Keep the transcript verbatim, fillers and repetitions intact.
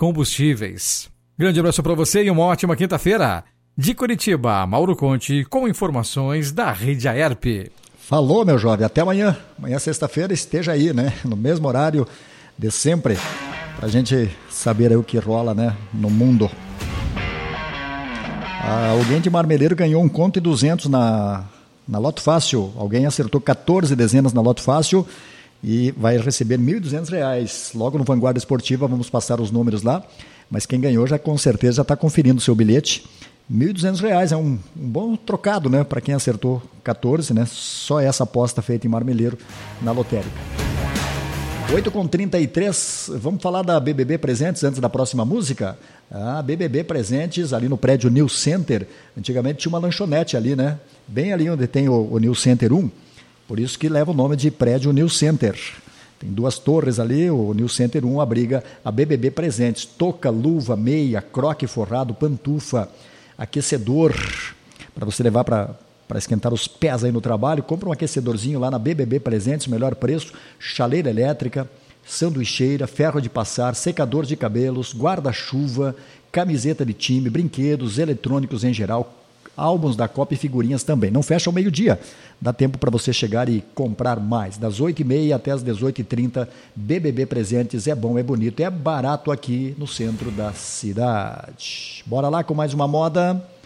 Combustíveis. Grande abraço para você e uma ótima quinta-feira. De Curitiba, Mauro Conte, com informações da Rede Aerp. Falou, meu jovem. Até amanhã. Amanhã, sexta-feira, esteja aí, né? No mesmo horário de sempre, pra gente saber aí o que rola, né? No mundo. Ah, alguém de Marmeleiro ganhou um conto e duzentos na, na Loto Fácil. Alguém acertou quatorze dezenas na Loto Fácil e vai receber mil e duzentos reais. Logo no Vanguarda Esportiva, vamos passar os números lá. Mas quem ganhou já com certeza já está conferindo o seu bilhete. mil e duzentos reais é um, um bom trocado, né? Para quem acertou quatorze, né? Só essa aposta feita em Marmeleiro na lotérica. oito e trinta e três, vamos falar da B B B Presentes antes da próxima música? Ah, B B B Presentes, ali no prédio New Center. Antigamente tinha uma lanchonete ali, né? Bem ali onde tem o, o New Center um. Por isso que leva o nome de prédio New Center. Tem duas torres ali, o New Center um abriga a B B B Presentes. Touca, luva, meia, croque forrado, pantufa, aquecedor, para você levar para para esquentar os pés aí no trabalho. Compra um aquecedorzinho lá na B B B Presentes, melhor preço, chaleira elétrica, sanduicheira, ferro de passar, secador de cabelos, guarda-chuva, camiseta de time, brinquedos, eletrônicos em geral, álbuns da Copa e figurinhas também. Não fecha ao meio-dia, dá tempo para você chegar e comprar mais. Das oito e meia até as dezoito e trinta, B B B Presentes é bom, é bonito, é barato aqui no centro da cidade. Bora lá com mais uma moda.